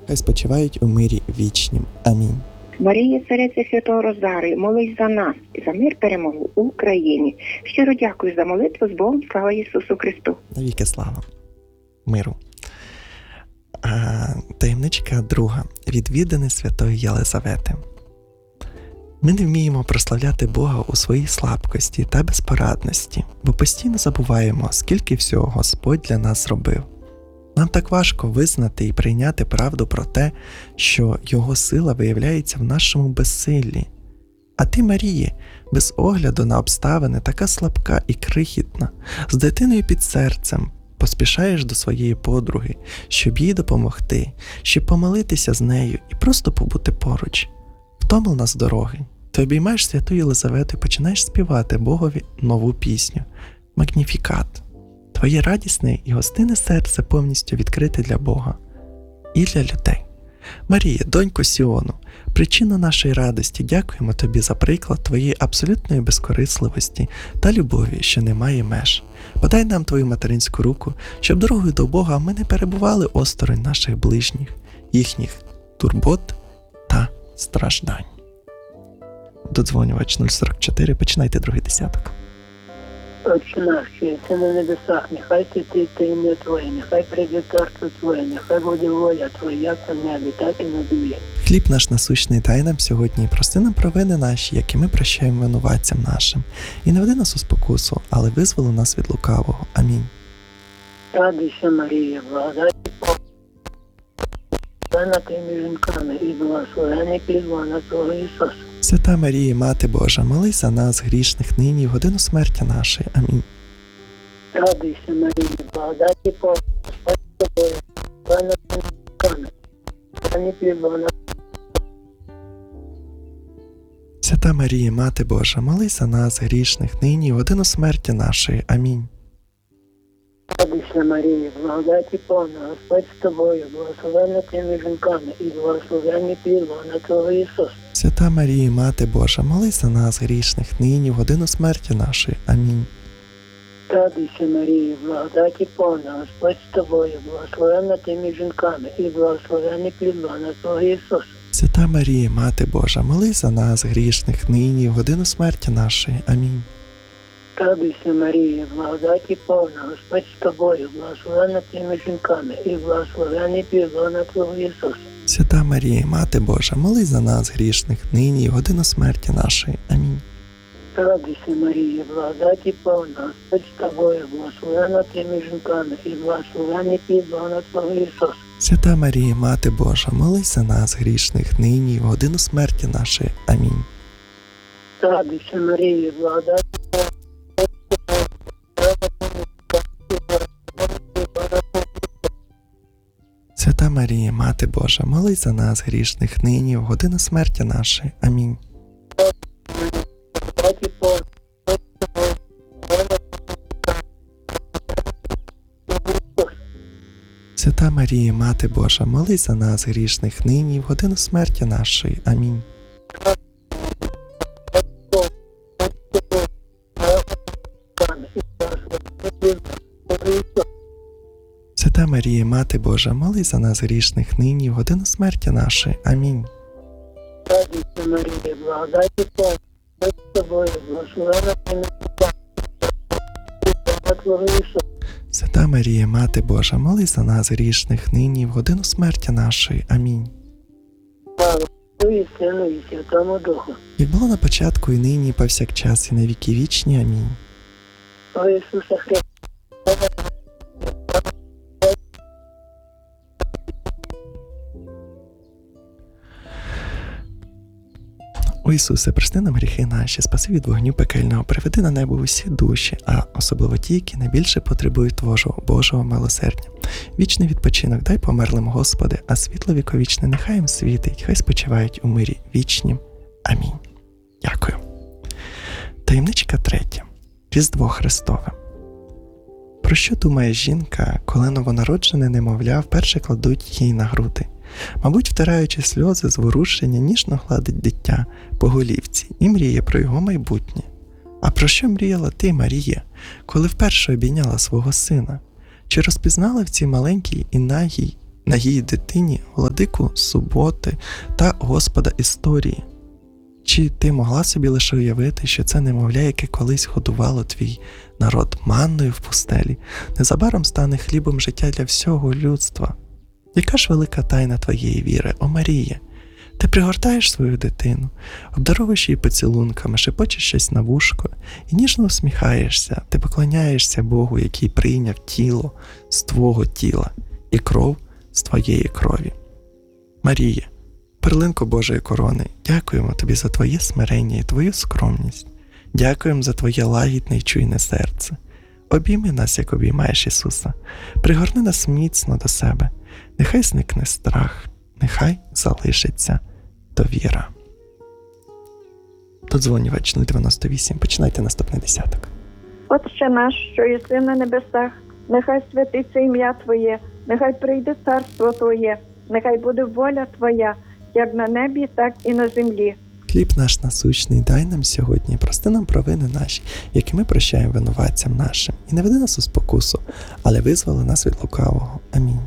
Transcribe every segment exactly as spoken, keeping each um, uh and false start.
хай спочивають у мирі вічнім. Амінь. Марія, цариця Святого Розарію, молись за нас і за мир перемогу у Україні. Щиро дякую за молитву. З Богом, слава Ісусу Христу. Навіки слава. Миру. А, таємничка друга. Відвідини Святої Єлизавети. Ми не вміємо прославляти Бога у своїй слабкості та безпорадності, бо постійно забуваємо, скільки всього Господь для нас зробив. Нам так важко визнати і прийняти правду про те, що Його сила виявляється в нашому безсиллі. А ти, Маріє, без огляду на обставини, така слабка і крихітна, з дитиною під серцем, поспішаєш до своєї подруги, щоб їй допомогти, щоб помолитися з нею і просто побути поруч. Втомлена з дороги, ти обіймаєш Святу Єлизавету і починаєш співати Богові нову пісню – Магніфікат. Твоє радісне і гостинне серце повністю відкрите для Бога і для людей. Марія, донько Сіону, причина нашої радості, дякуємо Тобі за приклад Твоєї абсолютної безкорисливості та любові, що не має меж. Подай нам Твою материнську руку, щоб дорогою до Бога ми не перебували осторонь наших ближніх, їхніх турбот та страждань. Додзвонювач нуль сорок чотири, починайте другий десяток. Отче наш, що єси на небесах, нехай святиться ім'я Твоє, нехай прийде царство Твоє, нехай буде воля Твоя, як на небі, так і на землі. Хліб наш насущний дай нам сьогодні, і прости нам провини наші, які ми прощаємо винуватцям нашим. І не веди нас у спокусу, але визволи нас від лукавого. Амінь. Радуйся, Марія, благодаті Бога, ти між жінками, і благословений плід лона Твого Ісуса. Свята Марія, Мати Божа, молись за нас, грішних, нині і в годину смерті нашої. Амінь. Радуйся, Марія, благодаті Бога, Господь з тобою, Бога ти між жінками, благословений плід лона. Свята Марія, Мати Божа, молись за нас, грішних, нині і в годину смерті нашої. Амінь. Радуйся, Марія, благодаті повна, Господь з тобою, благословенна ти між жінками, і благословенний плід лона Твого Ісуса. Свята Марія, Мати Божа, молись за нас, грішних, нині в годину смерті нашої. Амінь. Радуйся, Марія, благодаті повна, Господь з тобою, благословенна ти між жінками, і благословенний плід лона Твого Ісуса. Свята Марія, Мати Божа, молись за нас, грішних, нині і в годину смерті нашої. Амінь. Радуйся, Марія, благодаті повна, Господь з тобою, благословенна ти між жінками, і благословенний плід лона Твого Ісуса. Свята Марія, Мати Божа, молись за нас, грішних, нині і в годину смерті нашої. Амінь. Радуйся, Марія, благодаті повна, Господь з тобою, благословенна ти між жінками, і благословенний плід лона Твого Ісуса. Свята Марія, Мати Божа, молись за нас, грішних, нині і в годину смерті нашої. Амінь. Радуйся, Марія, благодаті Свята Марія, Мати Божа, молись за нас, грішних, нині і в годину смерті нашої. Амінь. Свята Марія, Мати Божа, молись за нас, грішних, нині і в годину смерті нашої. Амінь. Свята Марія, Мати Божа, молись за нас, грішних, нині і в годину смерті нашої. Амінь. Радуйся, Марія, благодаті повна, Господь з тобою, благословенна ти між жінками, і Твого Ісуса. Свята Марія, Мати Божа, молись за нас, грішних, нині і в годину смерті нашої. Амінь. Слава Отцю і Сину і Святому Духу. Як було на початку, і нині, і повсякчас, і на віки вічні. Амінь. О Ісусе Христе, О Ісусе, прости нам гріхи наші, спаси від вогню пекельного, приведи на небо усі душі, а особливо ті, які найбільше потребують Твого Божого милосердя. Вічний відпочинок дай померлим, Господи, а світло віковічне нехай їм світить, хай спочивають у мирі вічнім. Амінь. Дякую. Таємничка третя. Різдво Христове. Про що думає жінка, коли новонароджене немовля вперше кладуть їй на груди? Мабуть, втираючи сльози, зворушення, ніжно гладить дитя по голівці і мріє про його майбутнє. А про що мріяла ти, Марія, коли вперше обійняла свого сина? Чи розпізнала в цій маленькій і нагій на її дитині владику суботи та Господа історії. Чи ти могла собі лише уявити, що це немовля, яке колись годувало твій народ манною в пустелі, незабаром стане хлібом життя для всього людства? Яка ж велика тайна твоєї віри, о Марія? Ти пригортаєш свою дитину, обдаровуєш її поцілунками, шепочеш щось на вушко і ніжно усміхаєшся, ти поклоняєшся Богу, який прийняв тіло з твого тіла і кров з твоєї крові. Марія, перлинко Божої корони, дякуємо тобі за твоє смирення і твою скромність. Дякуємо за твоє лагідне й чуйне серце. Обійми нас, як обіймаєш Ісуса. Пригорни нас міцно до себе. Нехай зникне страх, нехай залишиться довіра. Додзвонювач нуль дев'яносто вісім. Починайте наступний десяток. Отче наш, що єси на небесах, нехай святиться ім'я Твоє, нехай прийде царство Твоє, нехай буде воля Твоя, як на небі, так і на землі. Хліб наш насущний дай нам сьогодні, прости нам провини наші, які ми прощаємо винуватцям нашим. І не веди нас у спокусу, але визволи нас від лукавого. Амінь.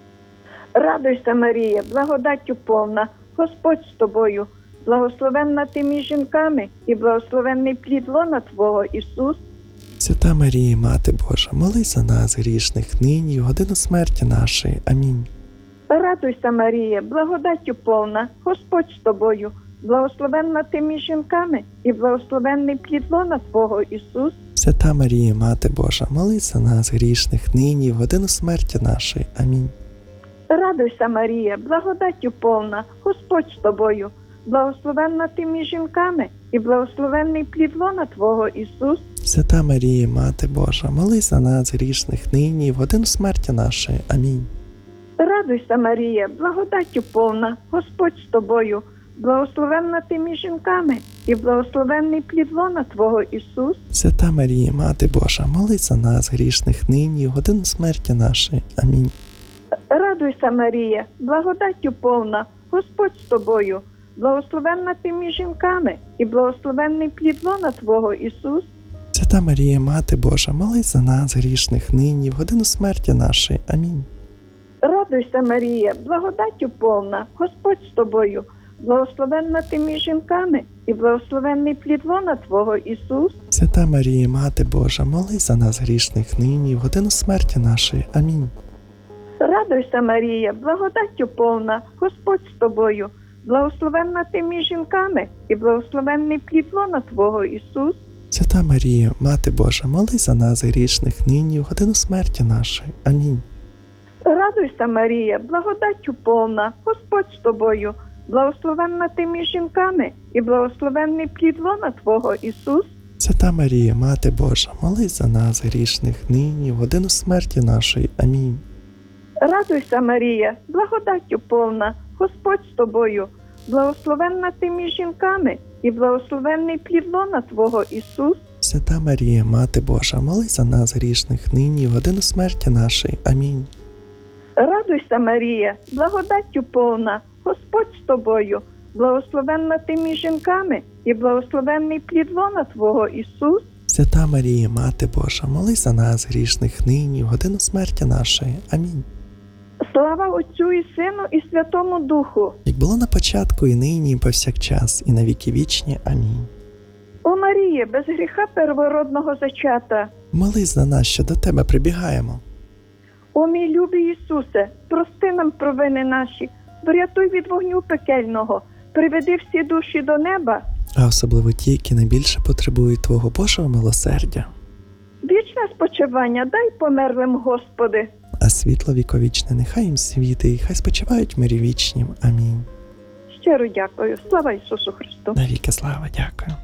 Радуйся, Марія, благодаттю повна, Господь з тобою, благословенна ти між жінками, і благословенний плід лона Твого, Ісус. Свята Марія, Мати Божа, молись за нас, грішних, нині і в годину смерті нашої. Амінь. Радуйся, Марія, благодаттю повна, Господь з тобою, благословенна ти між жінками, і благословенний плід лона Твого, Ісус. Свята Марія, Мати Божа, молись за нас, грішних, нині і в годину смерті нашої. Амінь. Радуйся, Марія, благодаттю повна, Господь з тобою, благословенна ти між жінками, і благословенний плід лона Твого, Ісус. Свята Марія, Мати Божа, молись за нас, грішних, нині і в годину смерті нашої. Амінь. Радуйся, Марія, благодаттю повна, Господь з тобою, благословенна ти між жінками, і благословенний плід лона Твого, Ісус. Свята Марія, Мати Божа, молись за нас, грішних, нині і в годину смерті нашої. Амінь. Радуйся, Марія, благодаттю повна, Господь з тобою, благословенна ти між жінками, і благословенний плід лона Твого, Ісус. Свята Марія, Мати Божа, молись за нас, грішних, нині і в годину смерті нашої. Амінь. Радуйся, Марія, благодаттю повна, Господь з тобою, благословенна ти між жінками, і благословенний плід лона Твого, Ісус. Свята Марія, Мати Божа, молись за нас, грішних, нині і в годину смерті нашої. Амінь. Радуйся, Марія, благодаттю повна, Господь з тобою, благословенна ти між жінками, і благословенний плід лона Твого, Ісус. Свята Марія, Мати Божа, молись за нас, грішних, нині і в годину смерті нашої. Амінь. Радуйся, Марія, благодаттю повна, Господь з тобою, благословенна ти між жінками, і благословенний плід лона Твого, Ісус. Свята Марія, Мати Божа, молись за нас, грішних, нині і в годину смерті нашої. Амінь. Радуйся, Марія, благодаттю повна, Господь з тобою, благословенна ти між жінками, і благословенний плід лона Твого, Ісус. Свята Марія, Мати Божа, молись за нас, грішних, нині і в годину смерті нашої. Амінь. Радуйся, Марія, благодаттю повна, Господь з тобою, благословенна ти між жінками, і благословенний плід лона Твого, Ісус. Свята Марія, Мати Божа, молись за нас, грішних, нині і в годину смерті нашої. Амінь. Слава Отцю і Сину, і Святому Духу. Як було на початку, і нині, і повсякчас, і на віки вічні. Амінь. О Маріє, без гріха первородного зачата, Молись за нас, що до Тебе прибігаємо. о мій любий Ісусе, прости нам провини наші, врятуй від вогню пекельного, приведи всі душі до неба. А особливо ті, які найбільше потребують Твого Божого милосердя. Вічне спочивання дай померлим, Господи. А світло віковічне нехай їм світить, хай спочивають в мирі вічнім. Амінь. Щиро дякую. Слава Ісусу Христу. Навіки слава, дякую.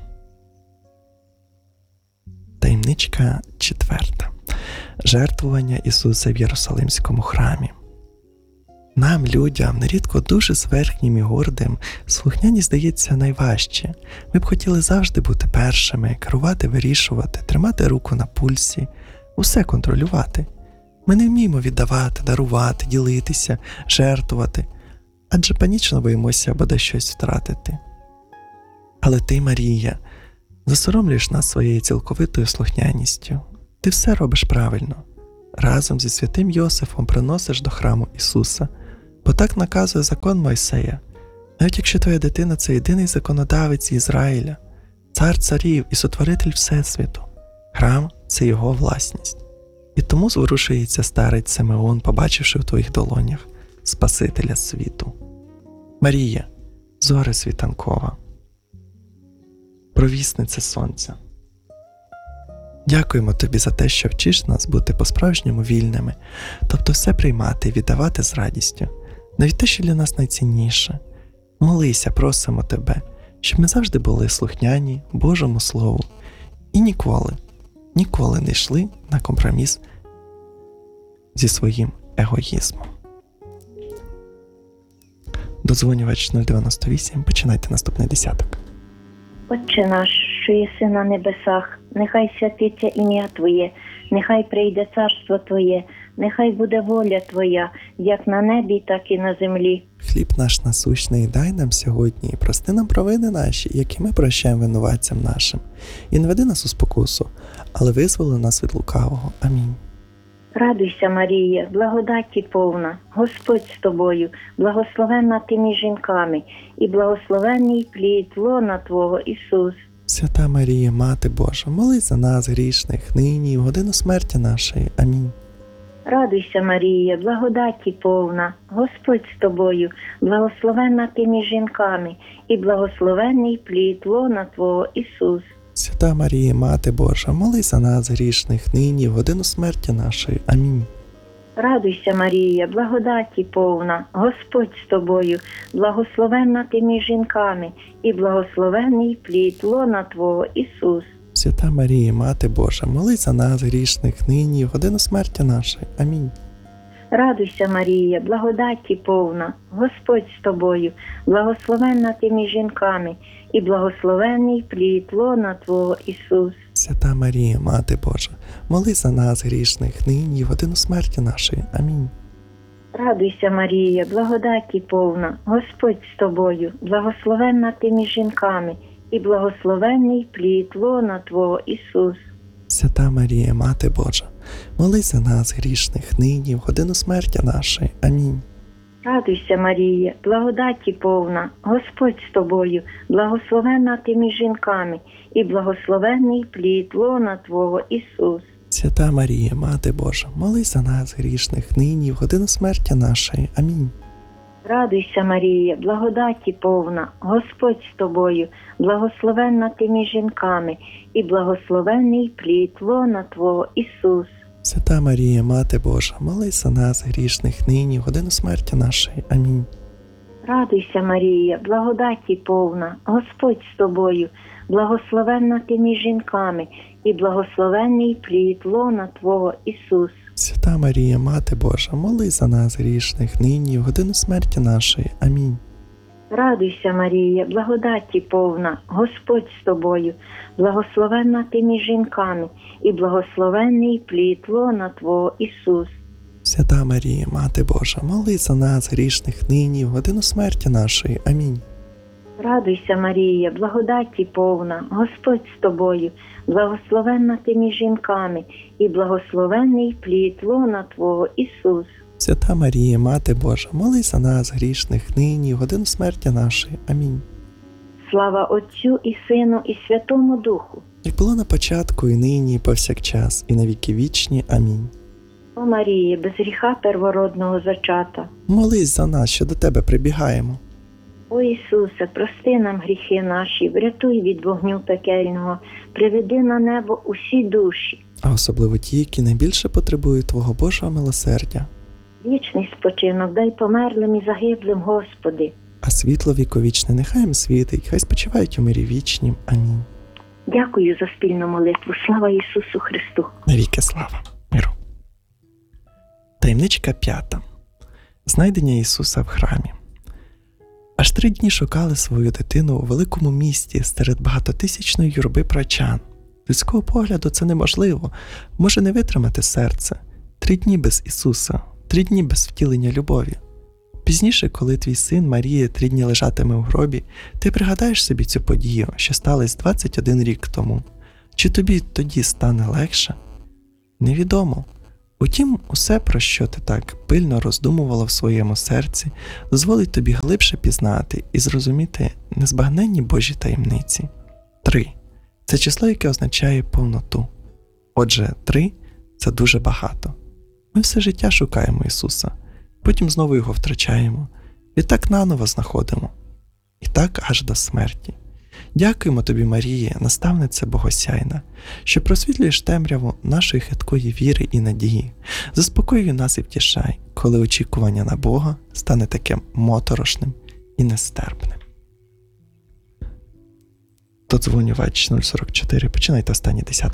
Таємничка четверта. Жертвування Ісуса в Єрусалимському храмі. Нам, людям, нерідко дуже зверхнім і гордим, слухняність здається найважче. Ми б хотіли завжди бути першими, керувати, вирішувати, тримати руку на пульсі, усе контролювати. Ми не вміємо віддавати, дарувати, ділитися, жертвувати, адже панічно боїмося бодай щось втратити. Але ти, Марія, засоромлюєш нас своєю цілковитою слухняністю. Ти все робиш правильно. Разом зі святим Йосифом приносиш до храму Ісуса, Бо так наказує закон Мойсея. Навіть якщо твоя дитина – це єдиний законодавець Ізраїля, цар царів і сотворитель Всесвіту, храм – це його власність. І тому зворушується старець Симеон, побачивши в твоїх долонях Спасителя світу. Марія, зоре світанкова, провісниця сонця. Дякуємо тобі за те, що вчиш нас бути по-справжньому вільними, тобто все приймати і віддавати з радістю, навіть те, що для нас найцінніше. Молися, просимо тебе, щоб ми завжди були слухняні Божому Слову і ніколи, ніколи не йшли на компроміс зі своїм егоїзмом. Додзвонювач нуль дев'яносто вісім, починайте наступний десяток. Отче наш, що єси на небесах, нехай святиться ім'я Твоє, нехай прийде царство Твоє, нехай буде воля Твоя, як на небі, так і на землі. Хліб наш насущний дай нам сьогодні, і прости нам провини наші, які ми прощаємо винуватцям нашим. І не веди нас у спокусу, але визволи нас від лукавого. Амінь. Радуйся, Марія, благодаті повна, Господь з тобою, благословенна ти між жінками, і благословенний плід лона Твого, Ісус. Свята Марія, Мати Божа, молись за нас грішних, нині і в годину смерті нашої. Амінь. Радуйся, Марія, благодаті повна, Господь з тобою, благословенна ти між жінками, і благословенний плід лона Твого, Ісус. Свята Марія, Мати Божа, молись за нас грішних, нині і в годину смерті нашої. Амінь. Радуйся, Марія, благодаті повна, Господь з тобою, благословенна ти між жінками, і благословенний плід лона Твого, Ісус. Свята Марія, Мати Божа, молись за нас грішних, нині і в годину смерті нашої. Амінь. Радуйся, Марія, благодаті повна, Господь з тобою, благословенна ти між жінками, і благословенний плід лона Твого, Ісус. Свята Марія, Мати Божа, молись за нас грішних, нині і в годину смерті нашої. Амінь. Радуйся, Марія, благодаті повна, Господь з тобою, благословенна ти між жінками, і благословенний плід лона Твого, Ісус. Свята Марія, Мати Божа, молись за нас грішних, нині і в годину смерті нашої. Амінь. Радуйся, Марія, благодаті повна, Господь з тобою, благословенна ти між жінками, і благословенний плід лона Твого, Ісус. Свята Марія, Мати Божа, молись за нас грішних, нині і в годину смерті нашої. Амінь. Радуйся, Марія, благодаті повна, Господь з тобою, благословенна ти між жінками, і благословенний плід лона Твого, Ісус. Свята Марія, Мати Божа, молись за нас грішних, нині і в годину смерті нашої. Амінь. Радуйся, Марія, благодаті повна, Господь з тобою, благословенна ти між жінками, і благословенний плід лона Твого, Ісус. Свята Марія, Мати Божа, молись за нас грішних, нині і в годину смерті нашої. Амінь. Радуйся, Марія, благодаті повна, Господь з тобою, благословенна ти між жінками, і благословенний плід лона Твого, Ісус. Свята Марія, Мати Божа, молись за нас грішних, нині і в годину смерті нашої. Амінь. Радуйся, Марія, благодаті повна, Господь з тобою, благословенна ти між жінками, і благословенний плід лона Твого, Ісус. Свята Марія, Мати Божа, молись за нас грішних, нині і в годину смерті нашої. Амінь. Слава Отцю і Сину, і Святому Духу. Як було на початку, і нині, і повсякчас, і на віки вічні. Амінь. О Марії, без гріха первородного зачата. Молись за нас, що до тебе прибігаємо. О Ісусе, прости нам гріхи наші, врятуй від вогню пекельного, приведи на небо усі душі. А особливо ті, які найбільше потребують Твого Божого милосердя. Вічний спочинок дай померлим і загиблим, Господи. А світло віковічне нехай їм світить, хай спочивають у мирі вічнім. Амінь. Дякую за спільну молитву. Слава Ісусу Христу. Навіки слава. Миру. Таємничка п'ята. Знайдення Ісуса в храмі. Аж три дні шукали свою дитину у великому місті серед багатотисячної юрби прочан. З людського погляду це неможливо, може не витримати серце. Три дні без Ісуса, три дні без втілення любові. Пізніше, коли твій син Марія три дні лежатиме у гробі, ти пригадаєш собі цю подію, що сталася двадцять один рік тому. Чи тобі тоді стане легше? Невідомо. Утім, усе, про що ти так пильно роздумувала в своєму серці, дозволить тобі глибше пізнати і зрозуміти незбагненні Божі таємниці. Три – це число, яке означає повноту. Отже, три – це дуже багато. Ми все життя шукаємо Ісуса, потім знову Його втрачаємо, відтак наново знаходимо. І так аж до смерті. Дякуємо тобі, Маріє, наставниця Богосяйна, що просвітлюєш темряву нашої хиткої віри і надії. Заспокоюй нас і втішай, коли очікування на Бога стане таким моторошним і нестерпним. Додзвонювач нуль сорок чотири, починайте останні десятки.